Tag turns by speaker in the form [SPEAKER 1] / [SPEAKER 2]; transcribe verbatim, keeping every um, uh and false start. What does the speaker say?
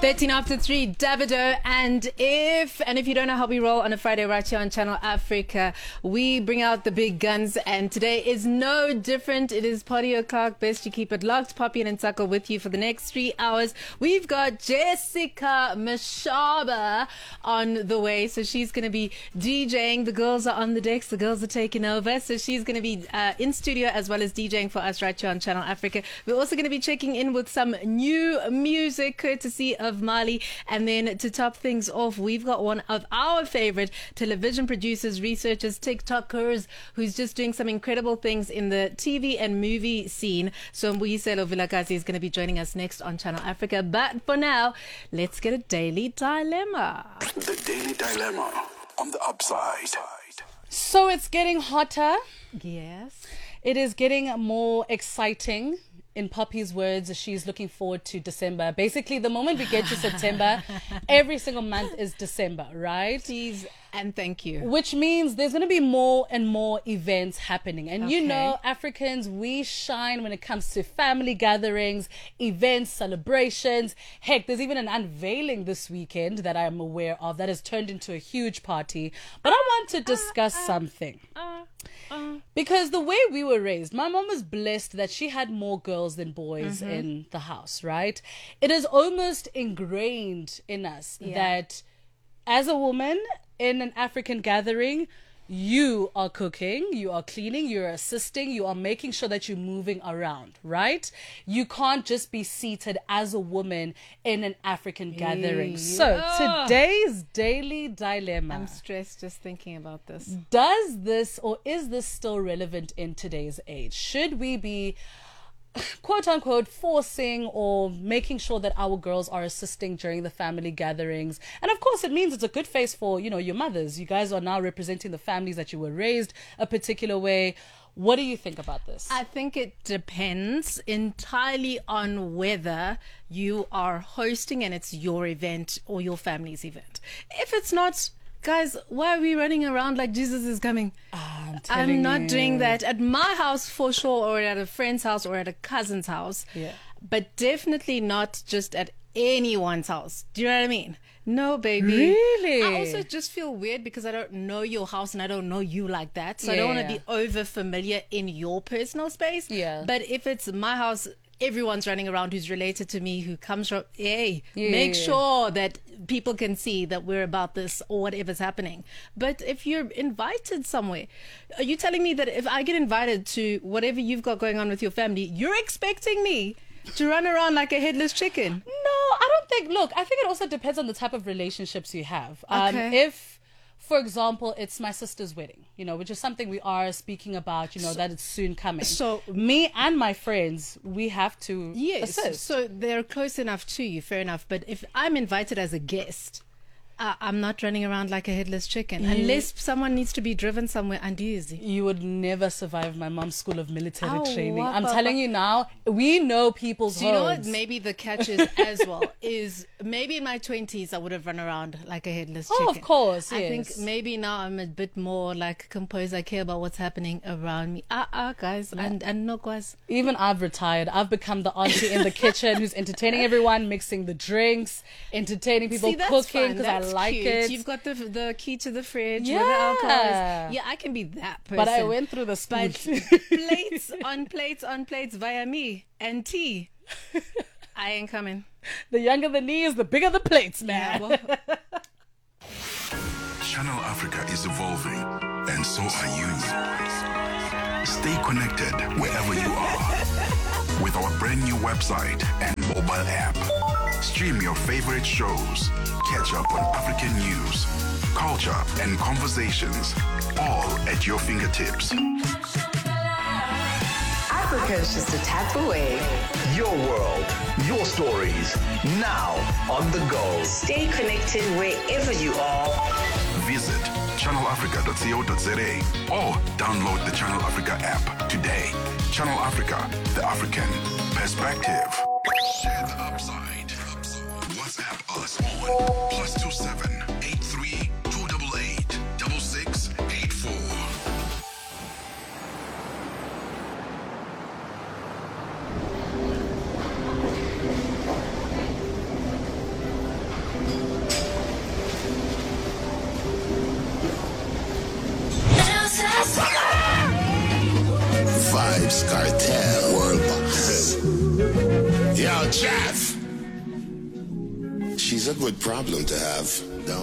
[SPEAKER 1] thirteen after three, Davido and If. And if you don't know how we roll on a Friday right here on Channel Africa, we bring out the big guns. And today is no different. It is Party O'Clock. Best you keep it locked. Poppy and Nsako with you for the next three hours. We've got Jessica Mashaba on the way. So she's going to be DJing. The girls are on the decks. The girls are taking over. So she's going to be uh, in studio as well as DJing for us right here on Channel Africa. We're also going to be checking in with some new music courtesy of Mali. And then to top things off, we've got one of our favorite television producers, researchers, TikTokers, who's just doing some incredible things in the T V and movie scene. So Mbuyiselo Vilakazi is going to be joining us next on Channel Africa. But for now, let's get a Daily Dilemma.
[SPEAKER 2] The Daily Dilemma on the upside.
[SPEAKER 3] So it's getting hotter.
[SPEAKER 1] Yes.
[SPEAKER 3] It is getting more exciting. In Poppy's words, she's looking forward to December. Basically, the moment we get to September, every single month is December, right?
[SPEAKER 1] Please and thank you.
[SPEAKER 3] Which means there's going to be more and more events happening. And
[SPEAKER 1] Okay.
[SPEAKER 3] you know, Africans, we shine when it comes to family gatherings, events, celebrations. Heck, there's even an unveiling this weekend that I'm aware of that has turned into a huge party. But I want to discuss something.
[SPEAKER 1] Uh, uh.
[SPEAKER 3] Because the way we were raised, my mom was blessed that she had more girls than boys
[SPEAKER 1] Mm-hmm.
[SPEAKER 3] in the house, right? It is almost ingrained in us
[SPEAKER 1] Yeah.
[SPEAKER 3] that as a woman in an African gathering, you are cooking, you are cleaning, you're assisting, you are making sure that you're moving around, right? You can't just be seated as a woman in an African gathering. So
[SPEAKER 1] Yeah.
[SPEAKER 3] today's daily dilemma.
[SPEAKER 1] I'm stressed just thinking about this.
[SPEAKER 3] Does this or is this still relevant in today's age? Should we be quote unquote forcing or making sure that our girls are assisting during the family gatherings? And of course it means it's a good face for, you know, your mothers. You guys are now representing the families that you were raised a particular way. What do you think about this?
[SPEAKER 1] I think it depends entirely on whether you are hosting and it's your event or your family's event. If it's not, guys, why are we running around like Jesus is coming?
[SPEAKER 3] Ah, I'm
[SPEAKER 1] I'm
[SPEAKER 3] telling
[SPEAKER 1] not
[SPEAKER 3] you.
[SPEAKER 1] doing that at my house for sure, or at a friend's house, or at a cousin's house.
[SPEAKER 3] Yeah.
[SPEAKER 1] But definitely not just at anyone's house. Do you know what I mean? No, baby.
[SPEAKER 3] Really?
[SPEAKER 1] I also just feel weird because I don't know your house and I don't know you like that. So I don't want
[SPEAKER 3] Yeah.
[SPEAKER 1] to be over familiar in your personal space.
[SPEAKER 3] Yeah.
[SPEAKER 1] But if it's my house, everyone's running around who's related to me, who comes from, hey,
[SPEAKER 3] Yeah.
[SPEAKER 1] make sure that people can see that we're about this or whatever's happening. But if you're invited somewhere, are you telling me that if I get invited to whatever you've got going on with your family, you're expecting me to run around like a headless chicken?
[SPEAKER 3] No, I don't think. Look, I think it also depends on the type of relationships you have. Um,
[SPEAKER 1] Okay.
[SPEAKER 3] If, for example, it's my sister's wedding, you know, which is something we are speaking about, you know, that it's soon coming.
[SPEAKER 1] So-
[SPEAKER 3] me and my friends, we have to
[SPEAKER 1] Yes,
[SPEAKER 3] assist.
[SPEAKER 1] so they're close enough to you, fair enough. But if I'm invited as a guest, uh, I'm not running around like a headless chicken. Unless someone needs to be driven somewhere, and easy.
[SPEAKER 3] You would never survive my mom's school of military
[SPEAKER 1] Ow,
[SPEAKER 3] training.
[SPEAKER 1] what
[SPEAKER 3] I'm
[SPEAKER 1] the
[SPEAKER 3] telling
[SPEAKER 1] fu-
[SPEAKER 3] you now, we know people's
[SPEAKER 1] Do you know what
[SPEAKER 3] homes.
[SPEAKER 1] maybe the catch is as well? Is maybe in my twenties I would have run around like a headless
[SPEAKER 3] Oh,
[SPEAKER 1] chicken.
[SPEAKER 3] of course,
[SPEAKER 1] I
[SPEAKER 3] yes.
[SPEAKER 1] think maybe now I'm a bit more like composed. I care about what's happening around me. Ah, ah, guys, and and no guys.
[SPEAKER 3] Even I've retired. I've become the auntie in the kitchen who's entertaining everyone, mixing the drinks, entertaining people,
[SPEAKER 1] See, that's
[SPEAKER 3] cooking
[SPEAKER 1] fun.
[SPEAKER 3] because I
[SPEAKER 1] That's
[SPEAKER 3] like
[SPEAKER 1] cute.
[SPEAKER 3] it.
[SPEAKER 1] You've got the the key to the fridge. Where the alcohol
[SPEAKER 3] Yeah.
[SPEAKER 1] is. Yeah, I can be that person.
[SPEAKER 3] But I went through the spoon.
[SPEAKER 1] But plates on plates on plates via me and tea. I ain't coming.
[SPEAKER 3] The younger the knees, the bigger the plates, man.
[SPEAKER 1] Yeah, well,
[SPEAKER 2] Channel Africa is evolving, and so are you. Stay connected wherever you are with our brand new website and mobile app. Stream your favorite shows, catch up on African news, culture, and conversations, all at your fingertips.
[SPEAKER 4] Africa is just a tap away.
[SPEAKER 5] Your world, your stories, now on the go.
[SPEAKER 4] Stay connected wherever you are.
[SPEAKER 2] Visit channel africa dot co dot za or download the Channel Africa app today. Channel Africa, the African perspective. Share the upside. WhatsApp us on plus two seven eight three two eight eight double six eight four.
[SPEAKER 6] Vibes Cartel World Boss. Yo, Jeff. She's a good problem to have.